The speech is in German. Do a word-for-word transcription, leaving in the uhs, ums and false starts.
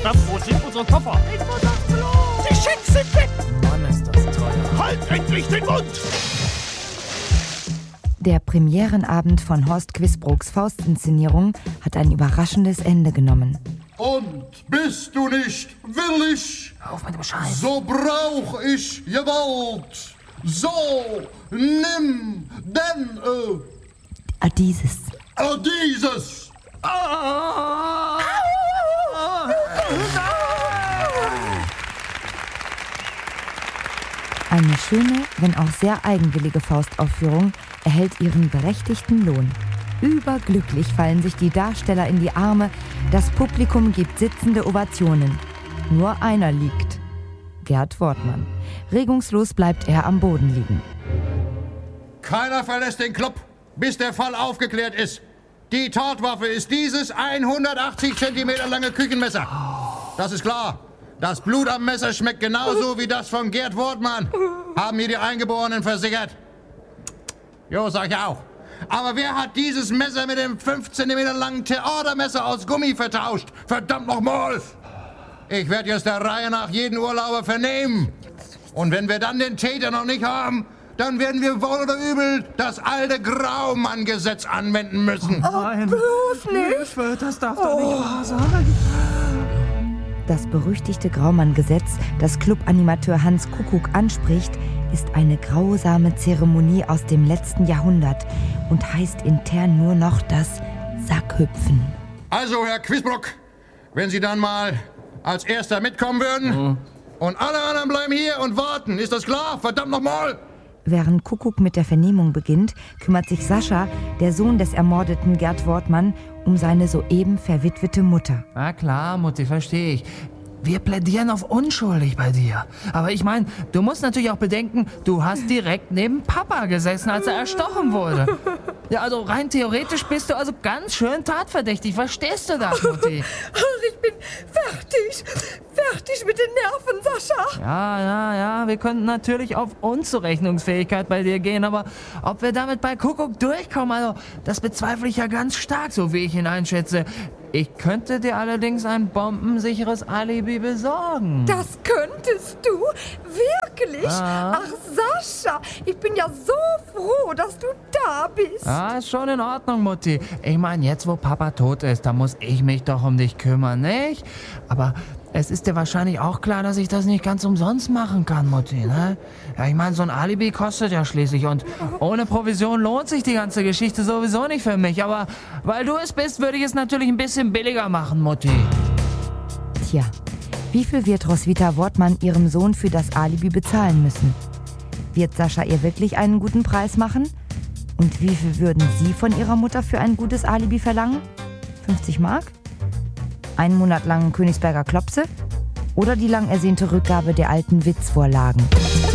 Schatz, wo sind unsere Koffer? Ich war das bloß. Die Schecks sind weg. Mann, ist das teuer. Halt endlich den Mund. Der Premierenabend von Horst Quisbrooks Faust-Inszenierung hat ein überraschendes Ende genommen. Und bist du nicht willig? Auf mit dem Scheiß. So brauch ich Gewalt. So, nimm denn äh, Ah, dieses. äh, dieses. Ah! Eine schöne, wenn auch sehr eigenwillige Faustaufführung erhält ihren berechtigten Lohn. Überglücklich fallen sich die Darsteller in die Arme, das Publikum gibt sitzende Ovationen. Nur einer liegt. Gerd Wortmann. Regungslos bleibt er am Boden liegen. Keiner verlässt den Club, bis der Fall aufgeklärt ist. Die Tatwaffe ist dieses hundertachtzig Zentimeter lange Küchenmesser. Das ist klar. Das Blut am Messer schmeckt genauso wie das von Gerd Wortmann. Haben mir die Eingeborenen versichert. Jo, sag ich auch. Aber wer hat dieses Messer mit dem fünf Zentimeter langen Theatermesser aus Gummi vertauscht? Verdammt nochmal! Ich werde jetzt der Reihe nach jeden Urlauber vernehmen. Und wenn wir dann den Täter noch nicht haben, dann werden wir wohl oder übel das alte Graumann-Gesetz anwenden müssen. Nein. Bloß nicht! Hilfe, das darf doch nicht wahr sein. Das berüchtigte Graumann-Gesetz, das Clubanimateur Hans Kuckuck anspricht, ist eine grausame Zeremonie aus dem letzten Jahrhundert und heißt intern nur noch das Sackhüpfen. Also, Herr Quisbrook, wenn Sie dann mal als Erster mitkommen würden mhm. und alle anderen bleiben hier und warten, ist das klar? Verdammt nochmal! Während Kuckuck mit der Vernehmung beginnt, kümmert sich Sascha, der Sohn des ermordeten Gerd Wortmann, um seine soeben verwitwete Mutter. Na klar, Mutti, verstehe ich. Wir plädieren auf unschuldig bei dir. Aber ich meine, du musst natürlich auch bedenken, du hast direkt neben Papa gesessen, als er erstochen wurde. Ja, also rein theoretisch bist du also ganz schön tatverdächtig. Verstehst du das, Mutti? Ach, ich bin fertig. Fertig mit den Nerven, Sascha. Ja, ja, ja, wir könnten natürlich auf Unzurechnungsfähigkeit bei dir gehen, aber ob wir damit bei Kuckuck durchkommen, also das bezweifle ich ja ganz stark, so wie ich ihn einschätze. Ich könnte dir allerdings ein bombensicheres Alibi besorgen. Das könntest du? Wirklich? Ah. Ach, Sascha, ich bin ja so froh, dass du da bist. Ja, ist schon in Ordnung, Mutti. Ich meine, jetzt wo Papa tot ist, da muss ich mich doch um dich kümmern, nicht? Aber es ist dir wahrscheinlich auch klar, dass ich das nicht ganz umsonst machen kann, Mutti, ne? Ja, ich meine, so ein Alibi kostet ja schließlich und ohne Provision lohnt sich die ganze Geschichte sowieso nicht für mich. Aber weil du es bist, würde ich es natürlich ein bisschen billiger machen, Mutti. Tja, wie viel wird Roswitha Wortmann ihrem Sohn für das Alibi bezahlen müssen? Wird Sascha ihr wirklich einen guten Preis machen? Und wie viel würden Sie von Ihrer Mutter für ein gutes Alibi verlangen? fünfzig Mark? Einen Monat lang Königsberger Klopse? Oder die lang ersehnte Rückgabe der alten Witzvorlagen?